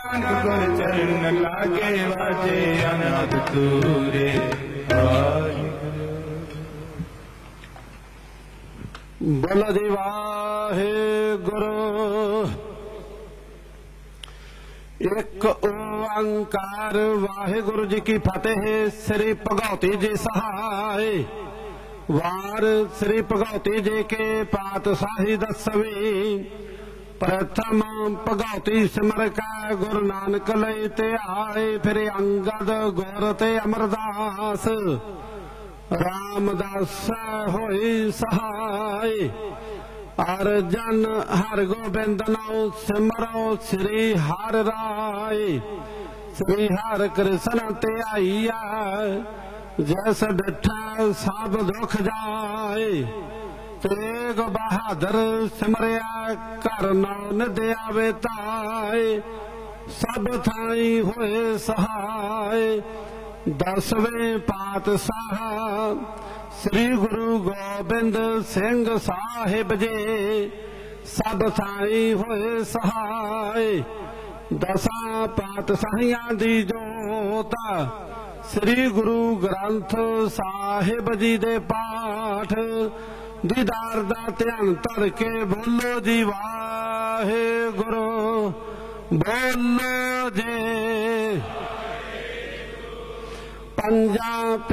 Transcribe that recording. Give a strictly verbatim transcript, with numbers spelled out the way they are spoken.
ਗੁਰ ਚਰਨ ਲਾਗੇ ਵਾਜੇ ਅਨਾਦ ਤੂਰੇ ਬੋਲ ਜੀ ਵਾਹਿਗੁਰੂ। ਇੱਕ ਓੰਕਾਰ ਵਾਹਿਗੁਰੂ ਜੀ ਕੀ ਫਤਿਹ। ਸ੍ਰੀ ਭਗਉਤੀ ਜੀ ਸਹਾਇ। ਵਾਰ ਸ੍ਰੀ ਭਗਉਤੀ ਜੀ ਕੇ ਪਾਤਸ਼ਾਹੀ ਦਸਵੀਂ। ਪ੍ਰਥਮ ਭਗਉਤੀ ਸਿਮਰ ਕੈ ਗੁਰੂ ਨਾਨਕ ਲਈ ਧਿਆਏ। ਫਿਰ ਅੰਗਦ ਗੁਰ ਤੇ ਅਮਰਦਾਸ ਰਾਮਦਾਸ ਹੋਈ ਸਹਾਇ। ਅਰਜਨ ਹਰਿ ਗੋਬਿੰਦ ਨਾਉ ਸਿਮਰੋ ਸ੍ਰੀ ਹਰਿ ਰਾਇ। ਸ੍ਰੀ ਹਰਿ ਕ੍ਰਿਸ਼ਨ ਧਿਆਈਐ ਜੈਸ ਡਿਠੈ ਸਭ ਦੁਖ ਜਾਏ। ਤੇਗ ਬਹਾਦਰ ਸਿਮਰਿਆ ਘਰ ਨਾਉ ਨਿਧਿਆਵੇ ਤਾਏ। ਸਭ ਥਾਈ ਹੋਏ ਸਹਾਇ। ਦਸਵੇਂ ਪਾਤਸ਼ਾਹ ਸ੍ਰੀ ਗੁਰੂ ਗੋਬਿੰਦ ਸਿੰਘ ਸਾਹਿਬ ਜੀ ਸਭ ਥਾਈ ਹੋਏ ਸਹਾਇ। ਦਸਾਂ ਪਾਤਸ਼ਾਹੀਆਂ ਦੀ ਜੋਤ ਸ੍ਰੀ ਗੁਰੂ ਗ੍ਰੰਥ ਸਾਹਿਬ ਜੀ ਦੇ ਪਾਠ ਦੀਦਾਰ ਦਾ ਧਿਆਨ ਧਰ ਕੇ ਬੋਲੋ ਜੀ ਵਾਹਿਗੁਰੂ। ਬੋਲੋ ਜੀ ਪੰਜਾਂ